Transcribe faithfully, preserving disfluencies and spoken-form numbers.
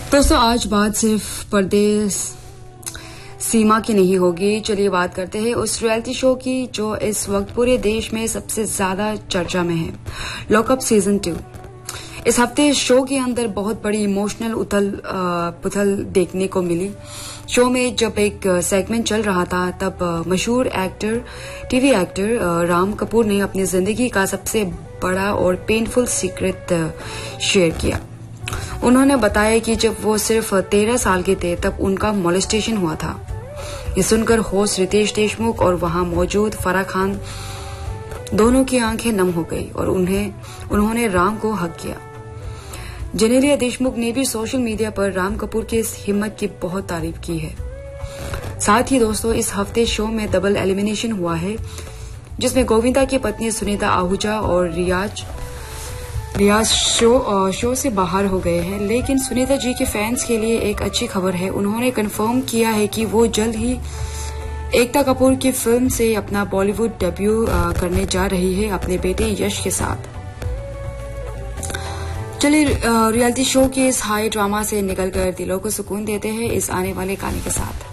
दोस्तों आज बात सिर्फ परदेश सीमा की नहीं होगी। चलिए बात करते हैं उस रियलिटी शो की जो इस वक्त पूरे देश में सबसे ज्यादा चर्चा में है, लॉकअप सीजन टू। इस हफ्ते इस शो के अंदर बहुत बड़ी इमोशनल उथल पुथल देखने को मिली। शो में जब एक सेगमेंट चल रहा था तब मशहूर actor TV actor Ram Kapoor ने अपनी जिंदगी का सबसे बड़ा और पेनफुल सीक्रेट शेयर किया। उन्होंने बताया कि जब वो सिर्फ तेरह साल के थे तब उनका मोलेस्टेशन हुआ था। ये सुनकर होस्ट रितेश देशमुख और वहां मौजूद फराह खान दोनों की आंखें नम हो गई और उन्हें उन्होंने राम को हक किया। जेनेलिया देशमुख ने भी सोशल मीडिया पर राम कपूर की इस हिम्मत की बहुत तारीफ की है। साथ ही दोस्तों इस हफ्ते शो में डबल एलिमिनेशन हुआ है, जिसमें गोविंदा की पत्नी सुनीता आहूजा और रियाज रियाज शो शो से बाहर हो गए हैं। लेकिन सुनीता जी के फैंस के लिए एक अच्छी खबर है। उन्होंने कंफर्म किया है कि वो जल्द ही एकता कपूर की फिल्म से अपना बॉलीवुड डेब्यू करने जा रही है अपने बेटे यश के साथ। चलिए रियलिटी शो के इस हाई ड्रामा से निकलकर दिलों को सुकून देते हैं इस आने वाले गाने के साथ।